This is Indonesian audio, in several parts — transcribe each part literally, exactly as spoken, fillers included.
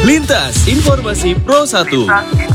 Lintas Informasi Pro satu.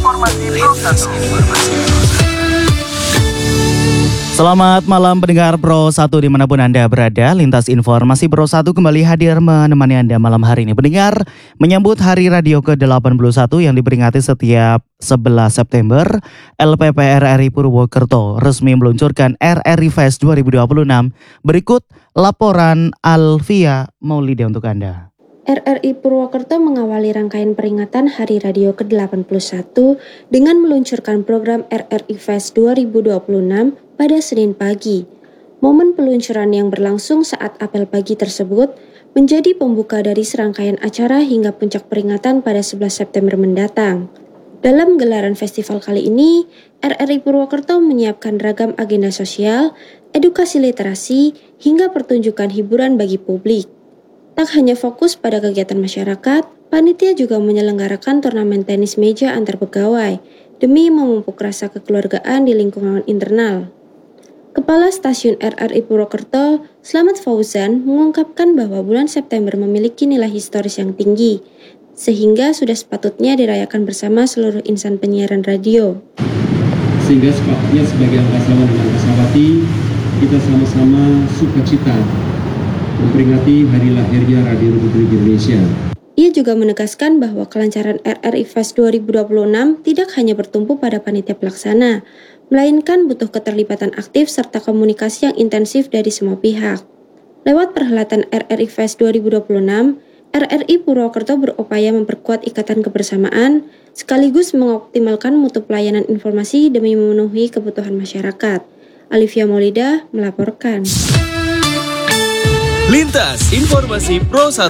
Selamat malam pendengar Pro satu dimanapun Anda berada. Lintas Informasi Pro satu kembali hadir menemani Anda malam hari ini. Pendengar, menyambut Hari Radio ke delapan puluh satu yang diperingati setiap sebelas September, L P P R R I Purwokerto resmi meluncurkan R R I Fest dua ribu dua puluh enam. Berikut laporan Alvia Maulida untuk Anda. R R I Purwokerto mengawali rangkaian peringatan Hari Radio ke delapan puluh satu dengan meluncurkan program R R I Fest dua ribu dua puluh enam pada Senin pagi. Momen peluncuran yang berlangsung saat apel pagi tersebut menjadi pembuka dari serangkaian acara hingga puncak peringatan pada sebelas September mendatang. Dalam gelaran festival kali ini, R R I Purwokerto menyiapkan ragam agenda sosial, edukasi literasi, hingga pertunjukan hiburan bagi publik. Tak hanya fokus pada kegiatan masyarakat, panitia juga menyelenggarakan turnamen tenis meja antar pegawai demi memupuk rasa kekeluargaan di lingkungan internal. Kepala Stasiun R R I Purwokerto, Slamet Fauzan, mengungkapkan bahwa bulan September memiliki nilai historis yang tinggi, sehingga sudah sepatutnya dirayakan bersama seluruh insan penyiaran radio. Sehingga sepatutnya sebagai angkasawat dan angkasawati, kita sama-sama sukacita memperingati hari lahirnya Radio Republik Indonesia. Ia juga menegaskan bahwa kelancaran R R I Fest dua ribu dua puluh enam tidak hanya bertumpu pada panitia pelaksana, melainkan butuh keterlibatan aktif serta komunikasi yang intensif dari semua pihak. Lewat perhelatan R R I Fest dua ribu dua puluh enam, R R I Purwokerto berupaya memperkuat ikatan kebersamaan, sekaligus mengoptimalkan mutu pelayanan informasi demi memenuhi kebutuhan masyarakat. Alvia Maulida melaporkan. Lintas Informasi Pro satu.